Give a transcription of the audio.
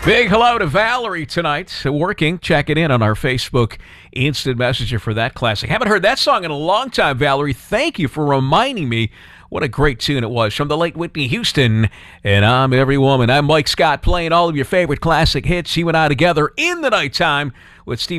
Big hello to Valerie tonight, working, checking in on our Facebook Instant Messenger for that classic. Haven't heard that song in a long time, Valerie. Thank you for reminding me. What a great tune it was from the late Whitney Houston. And I'm Every Woman. I'm Mike Scott playing all of your favorite classic hits. You and I together in the nighttime with Steve.